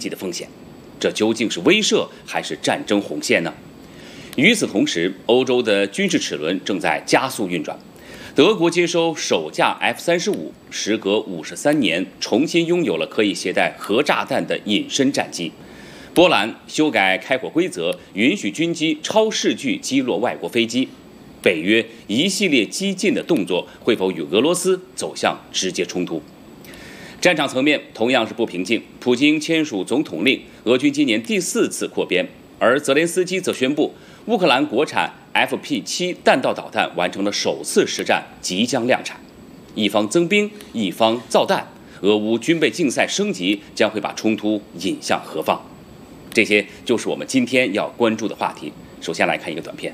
级的风险。这究竟是威慑还是战争红线呢？与此同时，欧洲的军事齿轮正在加速运转。德国接收首架 F-35，时隔53年，重新拥有了可以携带核炸弹的隐身战机。波兰修改开火规则，允许军机超视距击落外国飞机。北约一系列激进的动作会否与俄罗斯走向直接冲突？战场层面同样是不平静，普京签署总统令，俄军今年第4次扩编，而泽连斯基则宣布，乌克兰国产 FP7 弹道导弹完成了首次实战，即将量产。一方增兵，一方造弹，俄乌军备竞赛升级将会把冲突引向何方？这些就是我们今天要关注的话题。首先来看一个短片。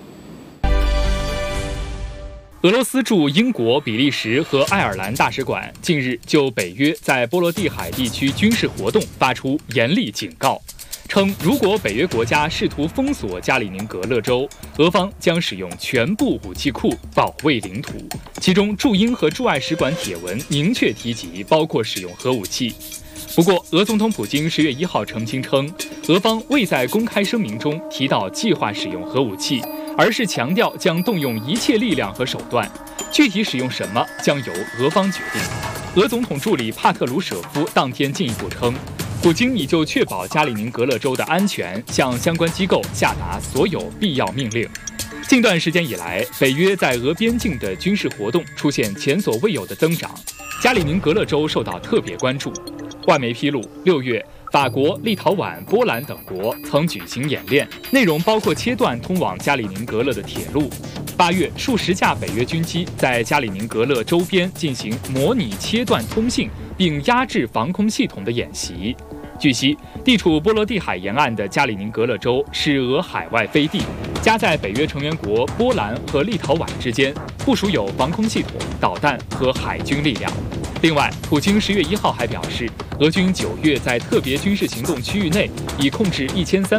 俄罗斯驻英国、比利时和爱尔兰大使馆近日就北约在波罗的海地区军事活动发出严厉警告，称如果北约国家试图封锁加里宁格勒州，俄方将使用全部武器库保卫领土。其中驻英和驻爱使馆帖文明确提及，包括使用核武器。不过，俄总统普京10月1号澄清称，俄方未在公开声明中提到计划使用核武器，而是强调将动用一切力量和手段，具体使用什么将由俄方决定。俄总统助理帕特鲁舍夫当天进一步称，普京已就确保加里宁格勒州的安全，向相关机构下达所有必要命令。近段时间以来，北约在俄边境的军事活动出现前所未有的增长，加里宁格勒州受到特别关注。外媒披露，6月，法国、立陶宛、波兰等国曾举行演练，内容包括切断通往加里宁格勒的铁路。8月，数十架北约军机在加里宁格勒周边进行模拟切断通信并压制防空系统的演习。据悉，地处波罗的海沿岸的加里宁格勒州是俄海外飞地，夹在北约成员国波兰和立陶宛之间，部署有防空系统、导弹和海军力量。另外，普京10月1号还表示，俄军9月在特别军事行动区域内已控制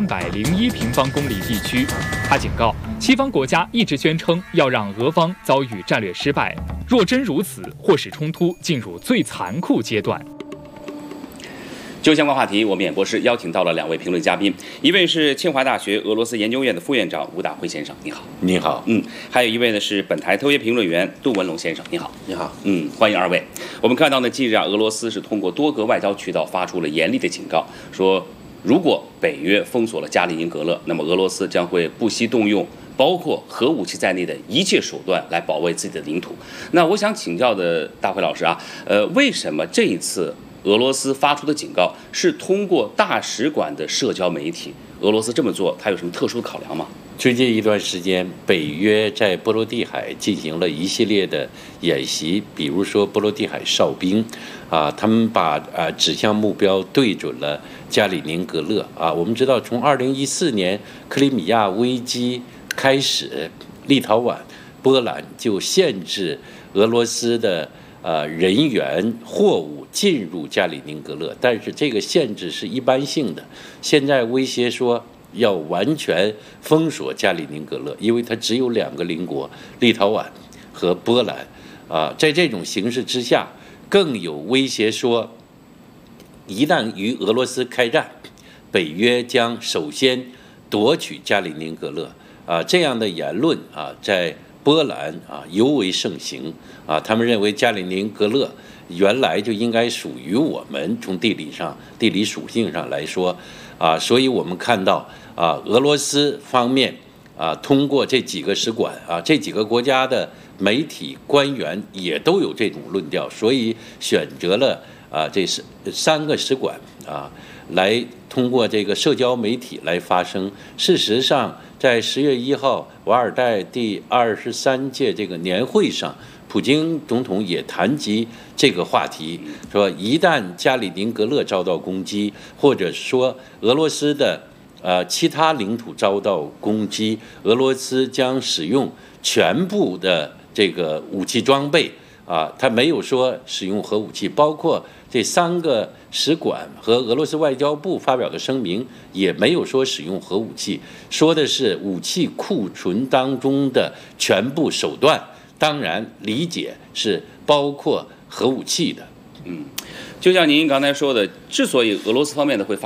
1301平方公里地区。他警告，西方国家一直宣称要让俄方遭遇战略失败，若真如此，或使冲突进入最残酷阶段。 就相关话题，我们演播室邀请到了2位评论嘉宾，一位是清华大学俄罗斯研究院的副院长吴大辉先生，你好。 你好。 还有一位呢是本台特约评论员杜文龙先生，你好。 你好。 欢迎2位。我们看到呢，近日俄罗斯是通过多个外交渠道发出了严厉的警告，说如果北约封锁了加里宁格勒，那么俄罗斯将会不惜动用包括核武器在内的一切手段来保卫自己的领土。那我想请教的大辉老师啊，为什么这一次俄罗斯发出的警告是通过大使馆的社交媒体？俄罗斯这么做，它有什么特殊的考量吗？ 最近一段时间，北约在波罗的海进行了一系列的演习，比如说波罗的海哨兵，他们把指向目标对准了加里宁格勒。我们知道，从2014年克里米亚危机开始，立陶宛、波兰就限制俄罗斯的人员、货物进入加里宁格勒，但是这个限制是一般性的。现在威胁说要完全封锁加里宁格勒，因为它只有2个邻国，立陶宛和波兰。在这种形势之下，更有威胁说，一旦与俄罗斯开战，北约将首先夺取加里宁格勒。这样的言论在波兰尤为盛行。他们认为加里宁格勒原来就应该属于我们，从地理属性上来说，所以我们看到俄罗斯方面通过这几个使馆这几个国家的媒体官员也都有这种论调，所以选择了这3个使馆来通过这个社交媒体来发声。事实上，在10月1号瓦尔代第23届这个年会上，普京总统也谈及这个话题，说一旦加里宁格勒遭到攻击，或者说俄罗斯的其他领土遭到攻击，俄罗斯将使用全部的这个武器装备他没有说使用核武器，包括这3个使馆和俄罗斯外交部发表的声明也没有说使用核武器，说的是武器库存当中的全部手段，当然理解是包括核武器的。 就像您刚才说的，之所以俄罗斯方面的会